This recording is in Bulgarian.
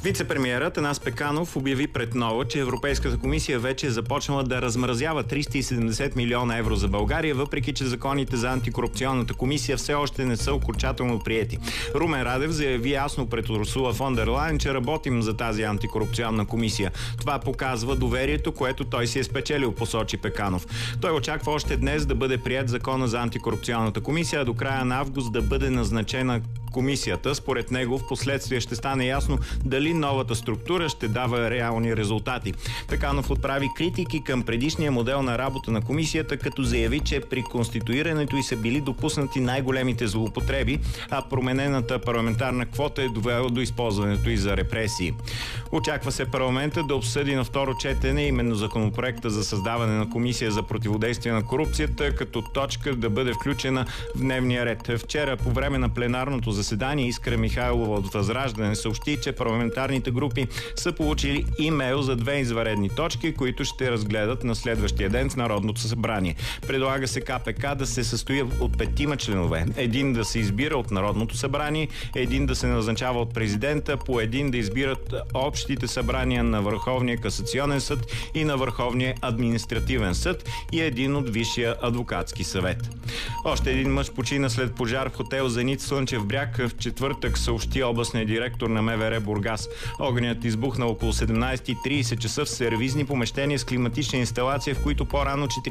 Вице-премиерът Атанас Пеканов обяви пред Нова, че Европейската комисия вече е започнала да размразява 370 милиона евро за България, въпреки че законите за антикорупционната комисия все още не са окончателно приети. Румен Радев заяви ясно пред Урсула фон дер Лайен, че работим за тази антикорупционна комисия. Това показва доверието, което той си е спечелил, посочи Пеканов. Той очаква още днес да бъде приет закона за антикорупционната комисия, а до края на август да бъде назначена комисията. Според него в последствие ще стане ясно дали новата структура ще дава реални резултати. Пеканов отправи критики към предишния модел на работа на комисията, като заяви, че при конституирането й са били допуснати най-големите злоупотреби, а променената парламентарна квота е довела до използването й за репресии. Очаква се парламента да обсъди на второ четене именно законопроекта за създаване на комисия за противодействие на корупцията, като точка да бъде включена в дневния ред. Вчера по време на пленарното заседание Искра Михайлова от Възраждане съобщи, че парламентарните групи са получили имейл за 2 извънредни точки, които ще разгледат на следващия ден в Народното събрание. Предлага се КПК да се състои от 5 членове. Един да се избира от Народното събрание, един да се назначава от президента, по един да избират общите събрания на Върховния касационен съд и на Върховния административен съд и един от Висшия адвокатски съвет. Още един мъж почина след пожар в хотел Зенит Слънчев бряг в четвъртък, съобщи областният директор на МВР Бургас. Огънят избухна около 17:30 часа в сервизни помещения с климатична инсталация, в които по-рано